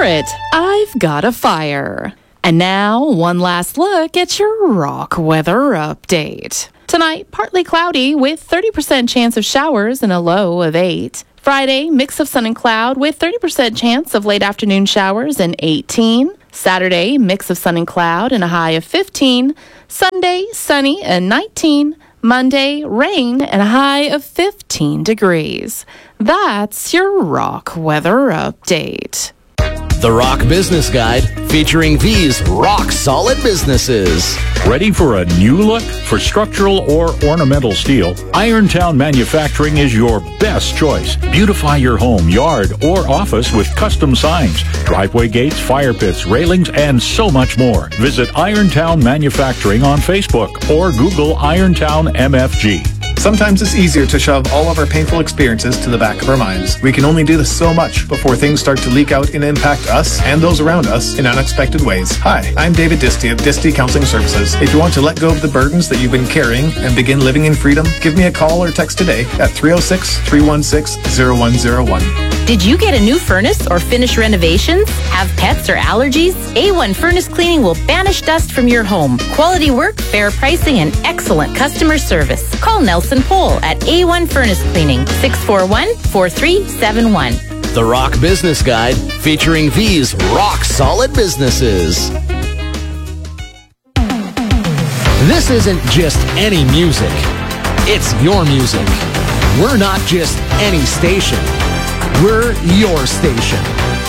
it, I've got a fire. And now, one last look at your rock weather update. Tonight, partly cloudy with 30% chance of showers and a low of 8. Friday, mix of sun and cloud with 30% chance of late afternoon showers and 18. Saturday, mix of sun and cloud and a high of 15. Sunday, sunny and 19. Monday, rain and a high of 15 degrees. That's your rock weather update. The Rock Business Guide, featuring these rock-solid businesses. Ready for a new look? For structural or ornamental steel, Irontown Manufacturing is your best choice. Beautify your home, yard, or office with custom signs, driveway gates, fire pits, railings, and so much more. Visit Irontown Manufacturing on Facebook or Google Irontown MFG. Sometimes it's easier to shove all of our painful experiences to the back of our minds. We can only do this so much before things start to leak out and impact us and those around us in unexpected ways. Hi, I'm David Disty of Disty Counseling Services. If you want to let go of the burdens that you've been carrying and begin living in freedom, give me a call or text today at 306-316-0101. Did you get a new furnace or finish renovations? Have pets or allergies? A1 Furnace Cleaning will banish dust from your home. Quality work, fair pricing, and excellent customer service. Call Nelson Pohl at A1 Furnace Cleaning, 641-4371. The Rock Business Guide, featuring these rock-solid businesses. This isn't just any music. It's your music. We're not just any station. We're your station.